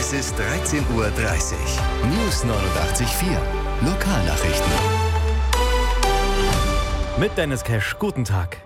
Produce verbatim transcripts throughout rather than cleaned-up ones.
Es ist dreizehn Uhr dreißig. News neunundachtzig Komma vier. Lokalnachrichten. Mit Dennis Cash, guten Tag.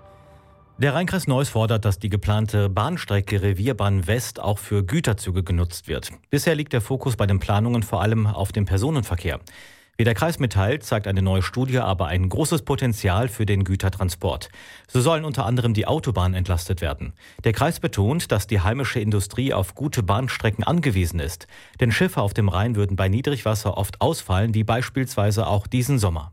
Der Rheinkreis Neuss fordert, dass die geplante Bahnstrecke Revierbahn West auch für Güterzüge genutzt wird. Bisher liegt der Fokus bei den Planungen vor allem auf dem Personenverkehr. Wie der Kreis mitteilt, zeigt eine neue Studie aber ein großes Potenzial für den Gütertransport. So sollen unter anderem die Autobahnen entlastet werden. Der Kreis betont, dass die heimische Industrie auf gute Bahnstrecken angewiesen ist. Denn Schiffe auf dem Rhein würden bei Niedrigwasser oft ausfallen, wie beispielsweise auch diesen Sommer.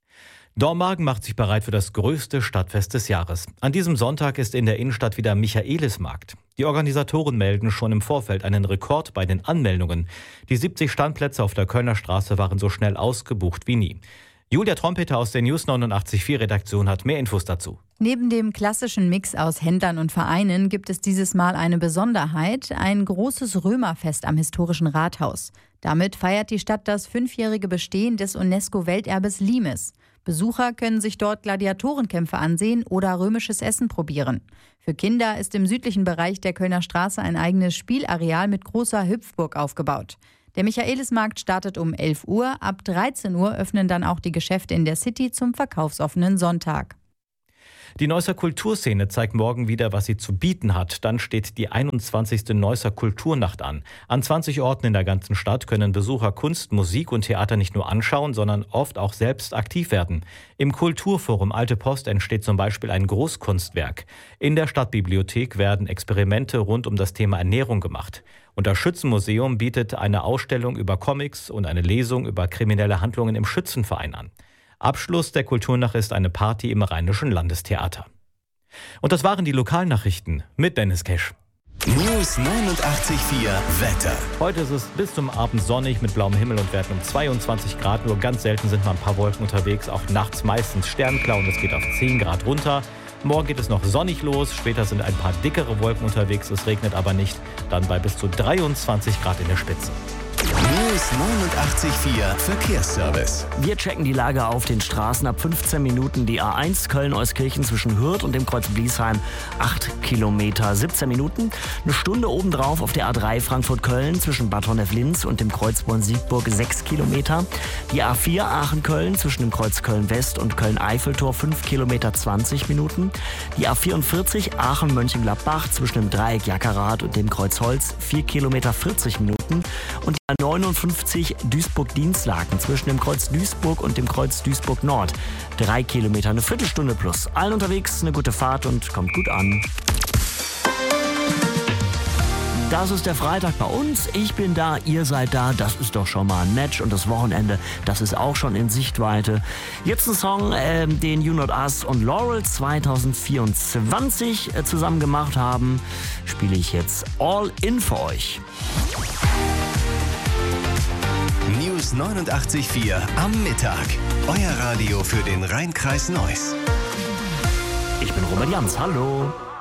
Dormagen macht sich bereit für das größte Stadtfest des Jahres. An diesem Sonntag ist in der Innenstadt wieder Michaelismarkt. Die Organisatoren melden schon im Vorfeld einen Rekord bei den Anmeldungen. Die siebzig Standplätze auf der Kölner Straße waren so schnell ausgebucht wie nie. Julia Trompeter aus der News neunundachtzig Komma vier Redaktion hat mehr Infos dazu. Neben dem klassischen Mix aus Händlern und Vereinen gibt es dieses Mal eine Besonderheit: ein großes Römerfest am historischen Rathaus. Damit feiert die Stadt das fünfjährige Bestehen des UNESCO-Welterbes Limes. Besucher können sich dort Gladiatorenkämpfe ansehen oder römisches Essen probieren. Für Kinder ist im südlichen Bereich der Kölner Straße ein eigenes Spielareal mit großer Hüpfburg aufgebaut. Der Michaelismarkt startet um elf Uhr. Ab dreizehn Uhr öffnen dann auch die Geschäfte in der City zum verkaufsoffenen Sonntag. Die Neusser Kulturszene zeigt morgen wieder, was sie zu bieten hat. Dann steht die einundzwanzigste Neusser Kulturnacht an. An zwanzig Orten in der ganzen Stadt können Besucher Kunst, Musik und Theater nicht nur anschauen, sondern oft auch selbst aktiv werden. Im Kulturforum Alte Post entsteht zum Beispiel ein Großkunstwerk. In der Stadtbibliothek werden Experimente rund um das Thema Ernährung gemacht. Und das Schützenmuseum bietet eine Ausstellung über Comics und eine Lesung über kriminelle Handlungen im Schützenverein an. Abschluss der Kulturnacht ist eine Party im Rheinischen Landestheater. Und das waren die Lokalnachrichten mit Dennis Cash. News neunundachtzig Komma vier Wetter. Heute ist es bis zum Abend sonnig mit blauem Himmel und Werten um zweiundzwanzig Grad. Nur ganz selten sind mal ein paar Wolken unterwegs, auch nachts meistens Sternklar und es geht auf zehn Grad runter. Morgen geht es noch sonnig los, später sind ein paar dickere Wolken unterwegs, es regnet aber nicht. Dann bei bis zu dreiundzwanzig Grad in der Spitze. News neunundachtzig Komma vier Verkehrsservice. Wir checken die Lage auf den Straßen. Ab fünfzehn Minuten die A eins Köln-Euskirchen zwischen Hürth und dem Kreuz Bliesheim. acht Kilometer, siebzehn Minuten. Eine Stunde obendrauf auf der A drei Frankfurt-Köln zwischen Bad Honnef-Linz und dem Kreuz Born-Siegburg. sechs Kilometer. Die A vier Aachen-Köln zwischen dem Kreuz Köln-West und Köln-Eiffeltor. fünf Kilometer, zwanzig Minuten. Die A vierundvierzig Aachen-Mönchengladbach zwischen dem Dreieck Jackerath und dem Kreuz Holz. vier Kilometer, vierzig Minuten. Und die A neunundfünfzig Duisburg-Dienstlaken zwischen dem Kreuz Duisburg und dem Kreuz Duisburg Nord. Drei Kilometer, eine Viertelstunde plus. Allen unterwegs eine gute Fahrt und kommt gut an. Das ist der Freitag bei uns. Ich bin da, ihr seid da. Das ist doch schon mal ein Match. Und das Wochenende, das ist auch schon in Sichtweite. Jetzt ein Song, äh, den You Not Us und Laurel zwanzig vierundzwanzig äh, zusammen gemacht haben. Spiele ich jetzt All In für euch. News neunundachtzig Komma vier am Mittag. Euer Radio für den Rheinkreis Neuss. Ich bin Robert Jans. Hallo.